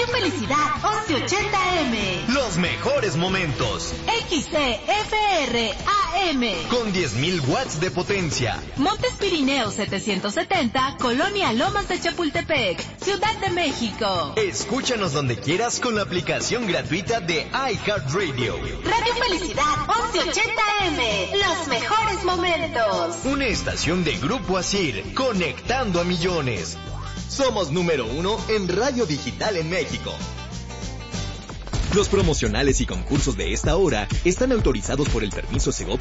Felicidad 1180M. Los mejores momentos. XCFR AM. Con 10.000 watts de potencia. Montes Pirineos 770, Colonia Lomas de Chapultepec, Ciudad de México. Escúchanos donde quieras con la aplicación gratuita de iHeartRadio. Radio Felicidad 1180M. Los mejores momentos. Una estación de Grupo Asir, conectando a millones. Somos número 1 en radio digital en México. Los promocionales y concursos de esta hora están autorizados por el permiso Segov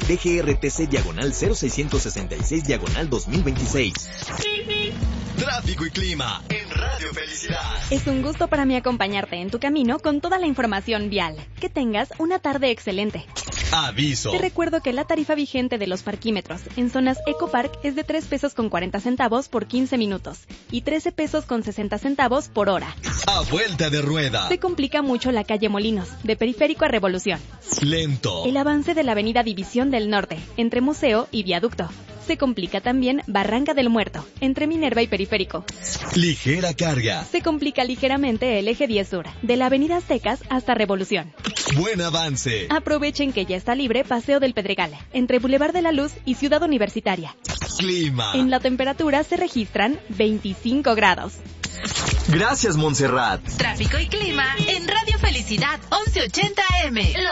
DGRTC/0666/2026. Tráfico y clima en Radio Felicidad. Es un gusto para mí acompañarte en tu camino con toda la información vial. Que tengas una tarde excelente. Aviso. Te recuerdo que la tarifa vigente de los parquímetros en zonas Ecopark es de 3 pesos con 40 centavos por 15 minutos y 13 pesos con 60 centavos por hora. A vuelta de rueda. Se complica mucho la calle Molinos, de Periférico a Revolución. Lento. El avance de la avenida División del Norte, entre Museo y Viaducto. Se complica también Barranca del Muerto, entre Minerva y Periférico. Ligera carga. Se complica ligeramente el eje 10 Sur, de la avenida Aztecas hasta Revolución. Buen avance. Aprovechen que ya está libre Paseo del Pedregal, entre Boulevard de la Luz y Ciudad Universitaria. Clima. En la temperatura se registran 25 grados. Gracias, Montserrat. Tráfico y clima en Radio Felicidad 1180M.